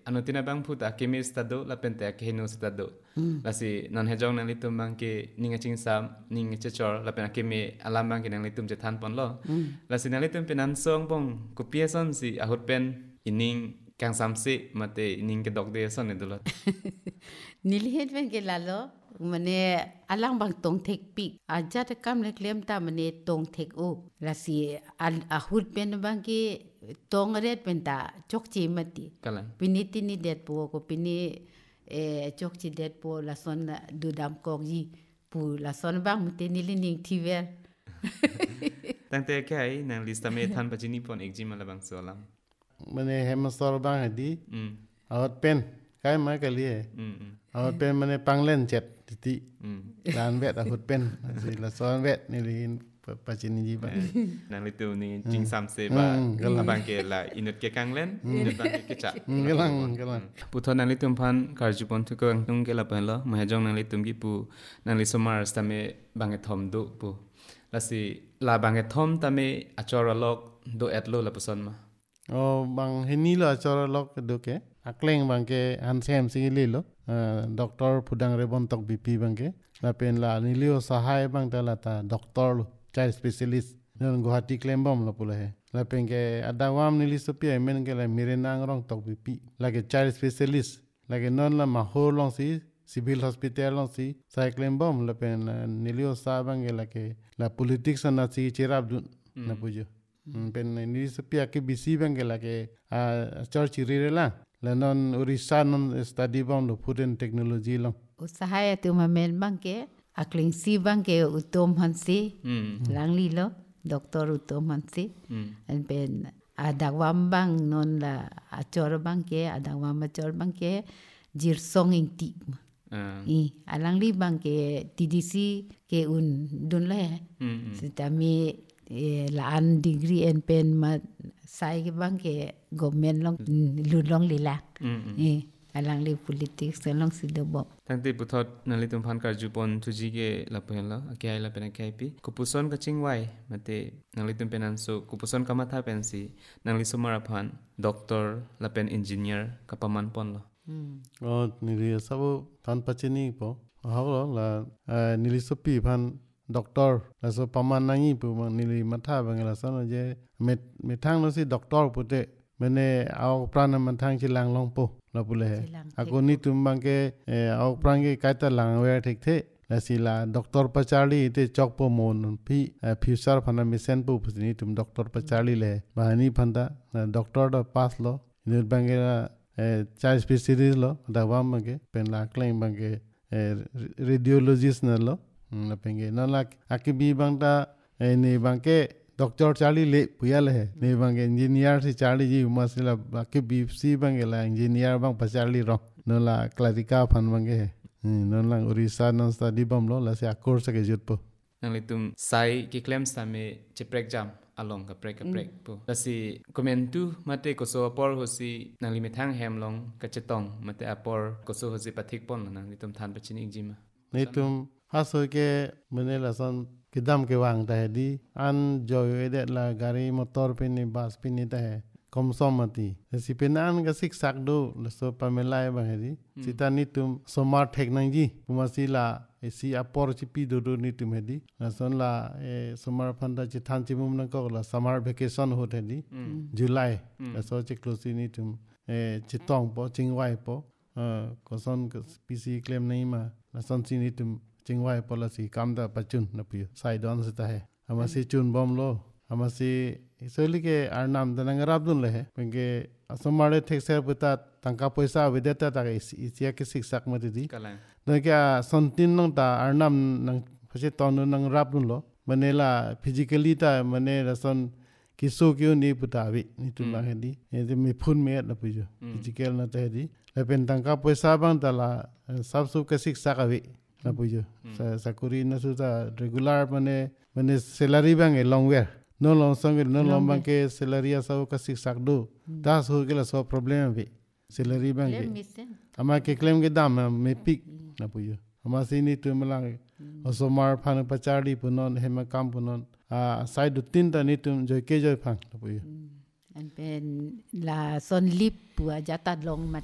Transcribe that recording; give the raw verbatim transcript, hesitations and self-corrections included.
ano tinabang puta kimi estado la pente ke no estado la si non hejong nang litum bang ke ninga ching sam ninga chechor la pen kimi alam bang ke nang litum je than pon lo la si nang litum penan song bong ku pia son si ahut pen ining kang sam si mate ining ke dok de son edulot nilihet ven ke lalo mane alang bang tong tek pik aja ta kam le klem ta mane tong tek o la si ahut pen bang ke tong ret pen ta chok chi mati kalan piniti ni det po ko pini e chok chi det po la son du dam kok ji pu la son bang mute ni li ning thi ver tang te kai nang lista me than pachini pon ekji mala bang solam mane hemasol bang di mm ahut pen kai ma ka liye mm ahut pen mane panglen chet ti mm dan vet ahut pen si la son vet ni lin pachini ji ba nang litum ni ching sam se ba abang ke la inut ke kang len inut bang ke cha galang galang puthon nang litum phan karjupon thu ko tung ke la pen lo ma hejong nang litum gi pu nang li somar stame bang e thom du pu la si la bang e thom tame achora lok do et lo la pason ma o bang hini lo achora lok do ke akleng bang ke han sem si li lo doctor pudang rebon tok bp bang ke la pen la ni lio sahai bang ta la ta doctor lo child specialist non guhati claim bom la pula hai la pen ke adawam ni li sopia men ke la mirenang rong tok bp la ke child specialist la ke non la ma ho long si civil hospital long si cycling bom la pen ni lio sa bang ke la ke la politics na si chirab dun na pujo pen ni sopia ke bc bang ke la ke church ri la la non orisa non study bom lo food and technology long usahaya tu mamen bang ke akling si bang ke utom hansi langli lo doktor utom hansi and pen adawam bang non la achor bang ke adawam achor bang ke jir song ing ti i alangli bang ke tdc ke un dun le sitami la an degree en pen ma sai ke bang ke government long lu long lila i alang li politics long si do bo tang te puthot nali tum phan karjupon thuji ke la pen la akai la pen akai pi kupuson ka chingwai mate nali tum penan so kupuson ka matha pen si nali sumara phan doctor la pen engineer ka paman pon lo o nili sabu tan pachini po hawlo la nili sopi phan doctor la so paman nangi pu nili matha bangala sono je methang no si doctor pute mene au prana manthang chi lang long po la pule hai ako ni tum bang ke au prang ke kaita lang we thik the la sila doctor pachali te chok po mon phi future phana mission pu phini tum doctor pachali le bahani phanda doctor da pass lo ni bang ke child specialist lo da wam ke pen la claim bang ke radiologist na lo na penge na la akibi bang ta ni bang ke doctor Charlie le puyal hai ne bang engineer si Charlie ji masila ke bc bang la engineer bang pa Charlie ro no la clarika phan bang he no la orisa non study bam lo la se course ke jut po nang litum sai ki claims ta me cheprek jam along ka prek ka prek po la si comment tu mate ko so por ho si nang li methang hem long ka chetong mate apor ko so ho si pathik pon nang litum than pachini jima ne tum haso ke mene la son kidam ke wang ta di an joy de la gari motor pe ni bus pe ni ta hai kom somati si penan ga sik sak do la so pamelai ba hedi sita ni tum somar thek nang ji kumasi la si apor chi pi do do ni tum hedi la son la somar phanda chi than chi mum na ko la summer vacation hot hedi july la so chi close ni tum chi tong po chingwai po ko son pc claim nei ma la son chi ni tum chingwai policy kamda pachun na pi sai don se ta hai amasi chun bom lo amasi isoli ke arnam danang rabdun le he penge asomare thekse puta tangka paisa videta ta isia ke siksak mati di kala na kya sontin nang ta arnam nang phase ton nang rabdun lo manela physically ta mane rason kiso kyu ni puta bi ni tu ma hedi e me phun me na pu physical na ta hedi le pen tangka paisa bang ta la sab sub ke siksak abi na pujo sa sakuri na su ta regular mane mane salary bang e long wear no long song no long bang ke salary sa ka sik sak do ta so ke la so problem be salary bang ke ama ke claim ke dam me pick na pujo ama sini tu malang oso mar phan pachari punon hema kam punon a side tin ta ni tum joy ke joy phang na pujo and pen la son lip pu jata long mat